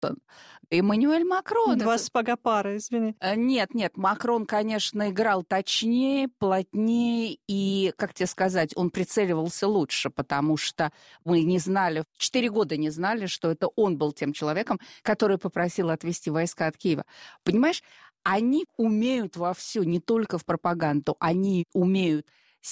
Бертон. Эммануэль Макрон. Два сапога пары, извини. Нет, Макрон, конечно, играл точнее, плотнее, и, как тебе сказать, он прицеливался лучше, потому что мы не знали, 4 года не знали, что это он был тем человеком, который попросил отвести войска от Киева. Понимаешь, они умеют вовсю, не только в пропаганду, они умеют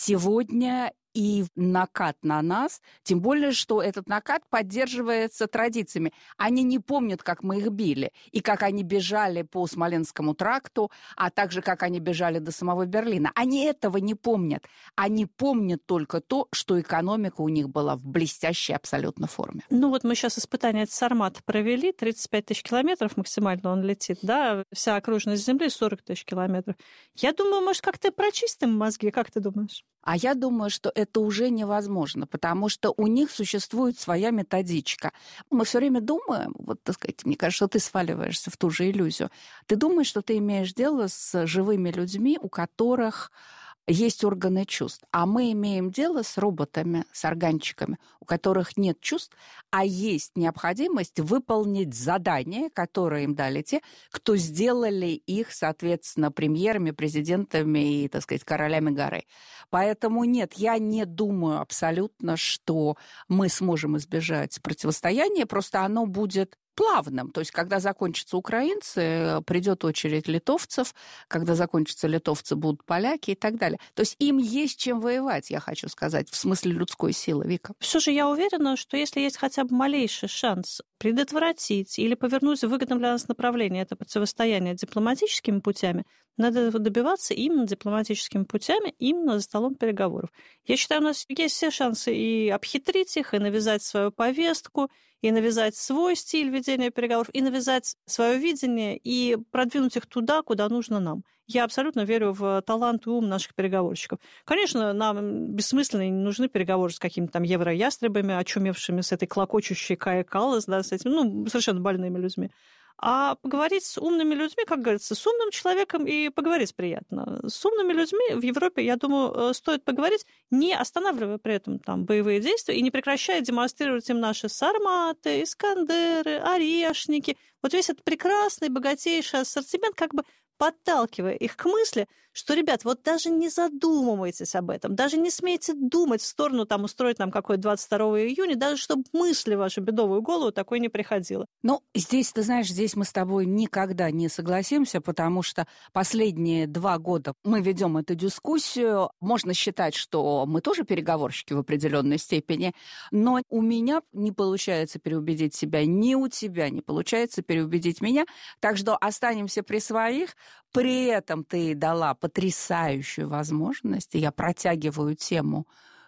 сегодня и накат на нас, тем более, что этот накат поддерживается традициями. Они не помнят, как мы их били, и как они бежали по Смоленскому тракту, а также как они бежали до самого Берлина. Они этого не помнят. Они помнят только то, что экономика у них была в блестящей абсолютно форме. Ну вот мы сейчас испытание Сармата провели, 35 тысяч километров максимально он летит, да, вся окружность Земли 40 тысяч километров. Я думаю, может, как-то прочистим мозги, как ты думаешь? А я думаю, что это уже невозможно, потому что у них существует своя методичка. Мы все время думаем, вот, так сказать, мне кажется, что ты сваливаешься в ту же иллюзию. Ты думаешь, что ты имеешь дело с живыми людьми, у которых есть органы чувств. А мы имеем дело с роботами, с органчиками, у которых нет чувств, а есть необходимость выполнить задания, которые им дали те, кто сделали их, соответственно, премьерами, президентами и, так сказать, королями горы. Поэтому нет, я не думаю абсолютно, что мы сможем избежать противостояния, просто оно будет плавным. То есть, когда закончатся украинцы, придет очередь литовцев, когда закончатся литовцы, будут поляки и так далее. То есть им есть чем воевать, я хочу сказать, в смысле людской силы, Вика. Все же я уверена, что если есть хотя бы малейший шанс предотвратить или повернуть в выгодном для нас направлении это противостояние дипломатическими путями, надо добиваться именно дипломатическими путями, именно за столом переговоров. Я считаю, у нас есть все шансы и обхитрить их, и навязать свою повестку, и навязать свой стиль ведения переговоров, и навязать свое видение, и продвинуть их туда, куда нужно нам. Я абсолютно верю в талант и ум наших переговорщиков. Конечно, нам бессмысленно не нужны переговоры с какими-то там евроястребами, очумевшими с этой клокочущей Кая Каллас, да, с этими, совершенно больными людьми. А поговорить с умными людьми, как говорится, с умным человеком и поговорить приятно. С умными людьми в Европе, я думаю, стоит поговорить, не останавливая при этом там боевые действия и не прекращая демонстрировать им наши сарматы, искандеры, орешники. Вот весь этот прекрасный, богатейший ассортимент, как бы подталкивая их к мысли, что, ребят, вот даже не задумывайтесь об этом, даже не смейте думать в сторону там устроить нам какой-то 22 июня, даже чтобы мысли в вашу бедовую голову такой не приходило. Ну, здесь, ты знаешь, здесь мы с тобой никогда не согласимся, потому что последние 2 года мы ведем эту дискуссию. Можно считать, что мы тоже переговорщики в определенной степени, но у меня не получается переубедить себя, ни у тебя не получается переубедить меня, так что останемся при своих. При этом ты дала потрясающую возможность, и я протягиваю тему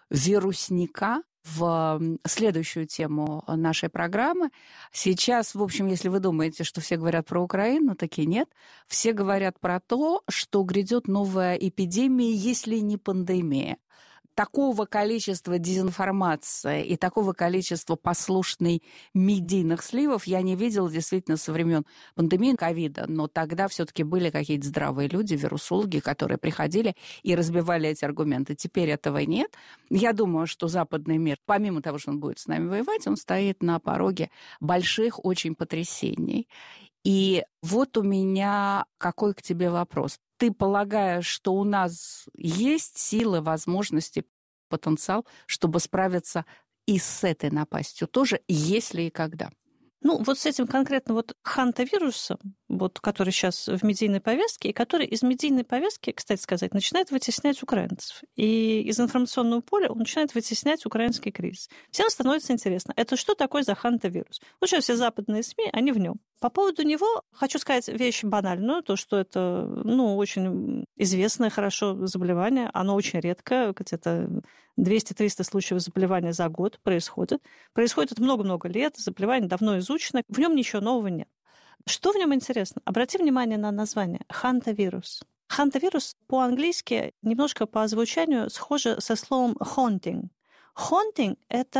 вирусника в следующую тему нашей программы. Сейчас, в общем, если вы думаете, что все говорят про Украину, таки нет. Все говорят про то, что грядет новая эпидемия, если не пандемия. Такого количества дезинформации и такого количества послушной медийных сливов я не видела действительно со времен пандемии ковида, но тогда все-таки были какие-то здравые люди, вирусологи, которые приходили и разбивали эти аргументы. Теперь этого нет. Я думаю, что западный мир, помимо того, что он будет с нами воевать, он стоит на пороге больших очень потрясений. И вот у меня какой к тебе вопрос. Ты полагаешь, что у нас есть силы, возможности, потенциал, чтобы справиться и с этой напастью тоже, если и когда? Ну, вот с этим конкретно вот хантавирусом, вот, который сейчас в медийной повестке, и который из медийной повестки, кстати сказать, начинает вытеснять украинцев. И из информационного поля он начинает вытеснять украинский кризис. Всем становится интересно, это что такое за хантавирус? Вот сейчас все западные СМИ, они в нем. По поводу него хочу сказать вещь банальную, то, что это, очень известное хорошо заболевание, оно очень редкое, где-то 200-300 случаев заболевания за год происходит. Происходит это много-много лет, заболевание давно изучено, в нем ничего нового нет. Что в нем интересно? Обрати внимание на название хантавирус. Хантавирус по-английски немножко по звучанию схоже со словом haunting. Haunting – это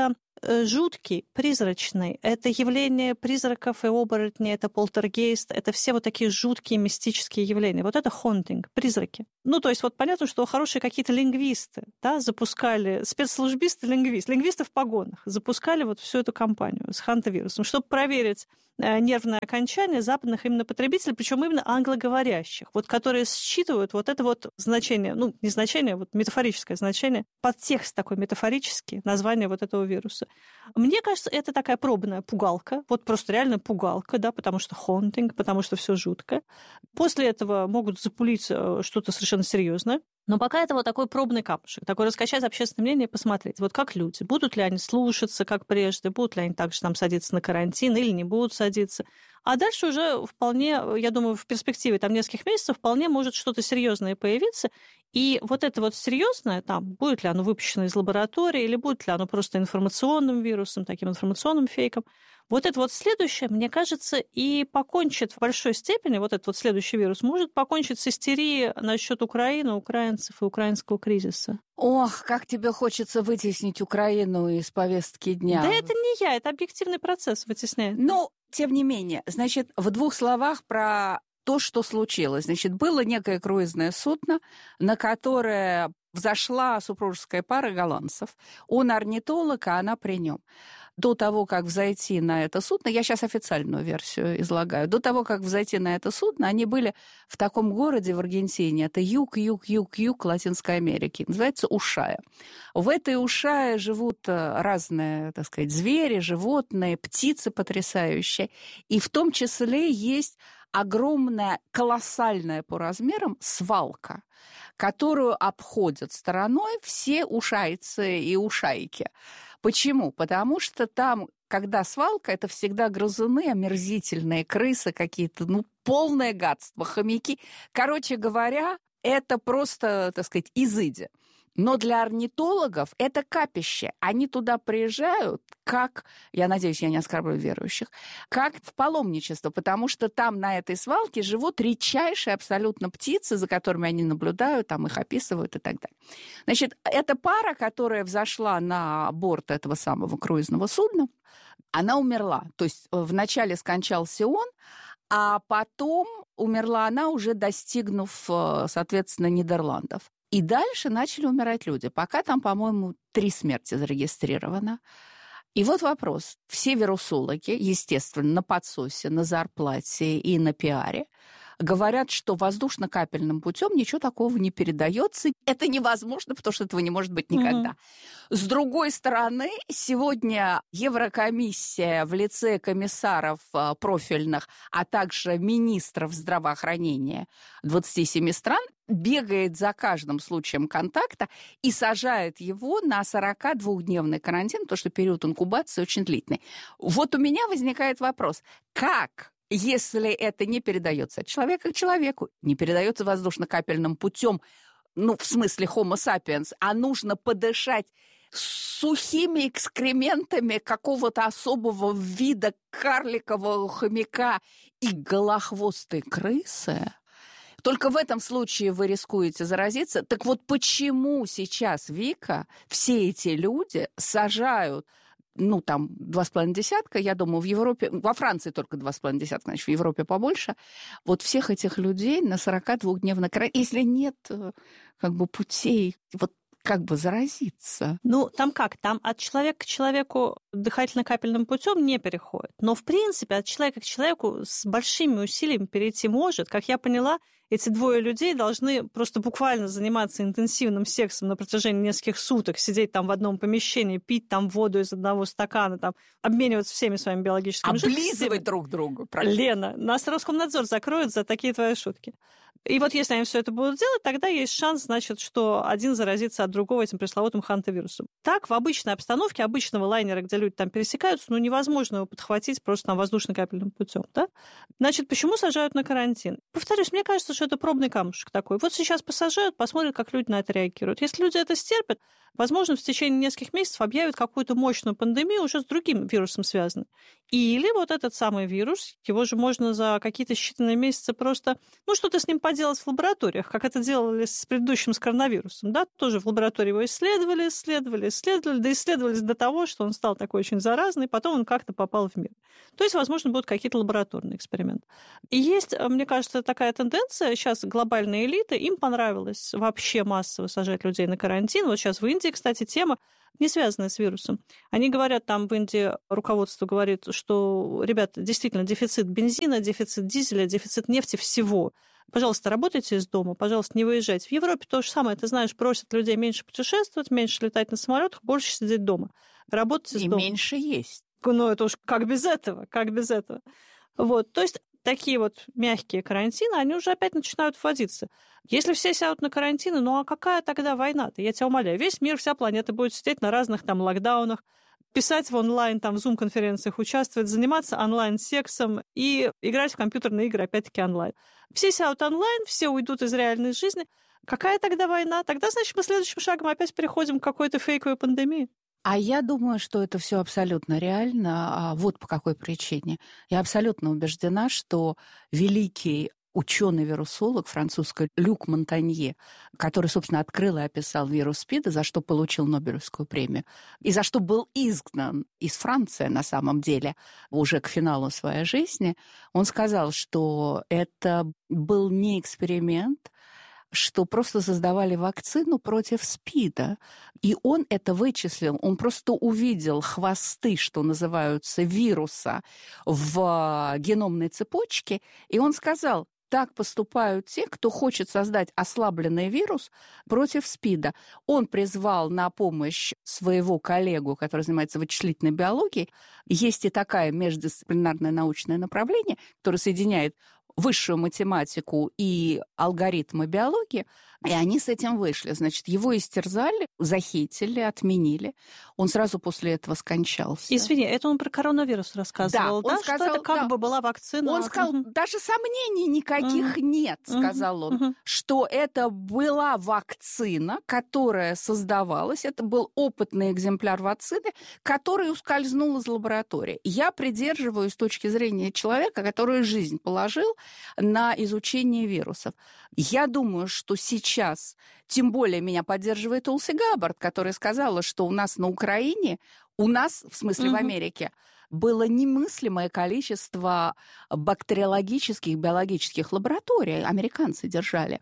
жуткий, призрачный. Это явление призраков и оборотней, это полтергейст, это все вот такие жуткие мистические явления. Вот это haunting, призраки. Ну, то есть вот понятно, что хорошие какие-то лингвисты, да, запускали, лингвисты в погонах, запускали вот всю эту кампанию с хантавирусом, чтобы проверить нервное окончание западных именно потребителей, причем именно англоговорящих, вот, которые считывают вот это вот значение, ну, не значение, вот метафорическое значение, подтекст такой метафорический, название вот этого вируса. Мне кажется, это такая пробная пугалка, вот просто реально пугалка, да, потому что haunting, потому что все жутко. После этого могут запулить что-то совершенно серьезное. Но пока это вот такой пробный камушек, такой раскачать общественное мнение и посмотреть, вот как люди, будут ли они слушаться, как прежде, будут ли они также там садиться на карантин или не будут садиться. А дальше уже вполне, я думаю, в перспективе там нескольких месяцев вполне может что-то серьезное появиться. И вот это вот серьезное, там, будет ли оно выпущено из лаборатории, или будет ли оно просто информационным вирусом, таким информационным фейком, вот это вот следующее, мне кажется, и покончит в большой степени, вот этот вот следующий вирус, может покончить с истерией насчет Украины, украинцев и украинского кризиса. Ох, как тебе хочется вытеснить Украину из повестки дня. Да это не я, это объективный процесс вытесняет. Ну, тем не менее, значит, в двух словах про то, что случилось. Значит, было некое круизное судно, на которое взошла супружеская пара голландцев. Он орнитолог, а она при нем. До того, как взойти на это судно, я сейчас официальную версию излагаю, до того, как взойти на это судно, они были в таком городе в Аргентине, это юг Латинской Америки, называется Ушая. В этой Ушае живут разные, так сказать, звери, животные, птицы потрясающие, и в том числе есть огромная, колоссальная по размерам свалка, которую обходят стороной все ушайцы и ушайки. Почему? Потому что там, когда свалка, это всегда грызуны, омерзительные крысы какие-то, ну, полное гадство, хомяки. Короче говоря, это просто, так сказать, изыди. Но для орнитологов это капище. Они туда приезжают, как, я надеюсь, я не оскорблю верующих, как в паломничество, потому что там на этой свалке живут редчайшие абсолютно птицы, за которыми они наблюдают, там их описывают и так далее. Значит, эта пара, которая взошла на борт этого самого круизного судна, она умерла. То есть вначале скончался он, а потом умерла она, уже достигнув, соответственно, Нидерландов. И дальше начали умирать люди. Пока там, по-моему, 3 смерти зарегистрировано. И вот вопрос. Все вирусологи, естественно, на подсосе, на зарплате и на пиаре говорят, что воздушно-капельным путем ничего такого не передается. Это невозможно, потому что этого не может быть никогда. С другой стороны, сегодня Еврокомиссия в лице комиссаров профильных, а также министров здравоохранения 27 стран бегает за каждым случаем контакта и сажает его на 42-дневный карантин, потому что период инкубации очень длительный. Вот у меня возникает вопрос. Как, если это не передается от человека к человеку, не передается воздушно-капельным путем, ну, в смысле Homo sapiens, а нужно подышать сухими экскрементами какого-то особого вида карликового хомяка и голохвостой крысы? Только в этом случае вы рискуете заразиться. Так вот почему сейчас, Вика, все эти люди сажают, ну, там, 2,5 десятка, я думаю, в Европе, во Франции только 2,5 десятка, значит, в Европе побольше, вот всех этих людей на 42-дневный карантин, если нет, как бы, путей, вот, как бы заразиться. Ну, там как? Там от человека к человеку дыхательно-капельным путем не переходит. Но, в принципе, от человека к человеку с большими усилиями перейти может. Как я поняла, эти 2 людей должны просто буквально заниматься интенсивным сексом на протяжении нескольких суток, сидеть там в одном помещении, пить там воду из одного стакана, там, обмениваться всеми своими биологическими жидкостями. Облизывать друг друга. Лена, нас Роскомнадзор закроет за такие твои шутки. И вот если они все это будут делать, тогда есть шанс, значит, что один заразится от другого этим пресловутым хантавирусом. Так, в обычной обстановке, обычного лайнера, где люди там пересекаются, ну, невозможно его подхватить просто там воздушно-капельным путем, да? Значит, почему сажают на карантин? Повторюсь, мне кажется, что это пробный камушек такой. Вот сейчас посажают, посмотрят, как люди на это реагируют. Если люди это стерпят, возможно, в течение нескольких месяцев объявят какую-то мощную пандемию уже с другим вирусом связанной. Или вот этот самый вирус, его же можно за какие-то считанные месяцы просто, ну, что-то с ним поделать, поделать в лабораториях, как это делали с предыдущим, с коронавирусом. Да? Тоже в лаборатории его исследовали, доисследовались до того, что он стал такой очень заразный, потом он как-то попал в мир. То есть, возможно, будут какие-то лабораторные эксперименты. И есть, мне кажется, такая тенденция. Сейчас глобальные элиты, им понравилось вообще массово сажать людей на карантин. Вот сейчас в Индии, кстати, тема, не связанная с вирусом. Они говорят, там в Индии руководство говорит, что, ребята, действительно, дефицит бензина, дефицит дизеля, дефицит нефти, всего. Пожалуйста, работайте из дома, пожалуйста, не выезжайте. В Европе то же самое, ты знаешь, просят людей меньше путешествовать, меньше летать на самолетах, больше сидеть дома. Работать из дома. И меньше есть. Ну, это уж как без этого. Вот, то есть такие вот мягкие карантины, они уже опять начинают вводиться. Если все сядут на карантины, ну а какая тогда война-то? Я тебя умоляю, весь мир, вся планета будет сидеть на разных там локдаунах, писать в онлайн, там, в зум-конференциях участвовать, заниматься онлайн-сексом и играть в компьютерные игры, опять-таки, онлайн. Все сядут онлайн, все уйдут из реальной жизни. Какая тогда война? Тогда, значит, мы следующим шагом опять переходим к какой-то фейковой пандемии. А я думаю, что это все абсолютно реально. Вот по какой причине. Я абсолютно убеждена, что великий ученый-вирусолог французский Люк Монтанье, который, собственно, открыл и описал вирус СПИДа, за что получил Нобелевскую премию, и за что был изгнан из Франции, на самом деле, уже к финалу своей жизни, он сказал, что это был не эксперимент, что просто создавали вакцину против СПИДа. И он это вычислил. Он просто увидел хвосты, что называются, вируса в геномной цепочке, и он сказал, так поступают те, кто хочет создать ослабленный вирус против СПИДа. Он призвал на помощь своего коллегу, который занимается вычислительной биологией. Есть и такое междисциплинарное научное направление, которое соединяет высшую математику и алгоритмы биологии, и они с этим вышли. Значит, его истерзали, захейтили, отменили. Он сразу после этого скончался. Извини, это он про коронавирус рассказывал, да? Он сказал, что это как бы была вакцина. Он сказал, даже сомнений никаких нет, сказал он, что это была вакцина, которая создавалась, это был опытный экземпляр вакцины, который ускользнул из лаборатории. Я придерживаюсь точки зрения человека, который жизнь положил на изучение вирусов. Я думаю, что сейчас, тем более меня поддерживает Тулси Габбард, которая сказала, что у нас на Украине, в смысле в Америке, было немыслимое количество бактериологических, биологических лабораторий. Американцы держали.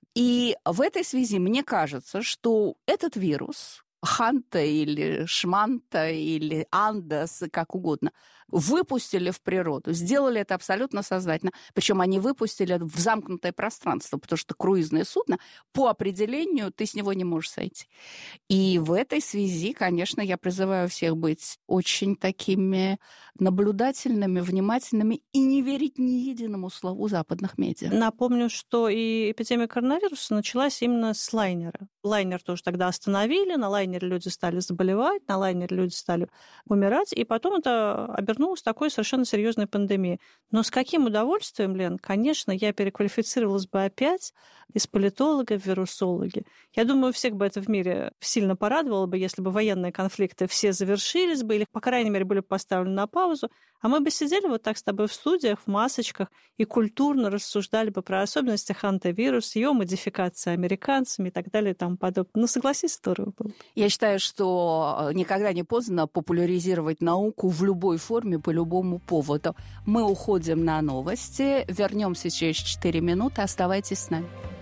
И в этой связи мне кажется, что этот вирус, Ханта или Шманта или Андес, как угодно, выпустили в природу, сделали это абсолютно сознательно. Причем они выпустили в замкнутое пространство, потому что круизное судно, по определению, ты с него не можешь сойти. И в этой связи, конечно, я призываю всех быть очень такими наблюдательными, внимательными и не верить ни единому слову западных медиа. Напомню, что и эпидемия коронавируса началась именно с лайнера. Лайнер тоже тогда остановили, на лайнере люди стали заболевать, на лайнере люди стали умирать, и потом это обернулось такой совершенно серьезной пандемией. Но с каким удовольствием, Лен, конечно, я переквалифицировалась бы опять из политолога в вирусологи. Я думаю, всех бы это в мире сильно порадовало бы, если бы военные конфликты все завершились бы, или, по крайней мере, были бы поставлены на паузу, а мы бы сидели вот так с тобой в студиях, в масочках, и культурно рассуждали бы про особенности хантавируса, его модификации американцами и так далее и тому подобное. Ну, согласись, здорово было. Я считаю, что никогда не поздно популяризировать науку в любой форме, по любому поводу. Мы уходим на новости. Вернемся через 4 минуты. Оставайтесь с нами.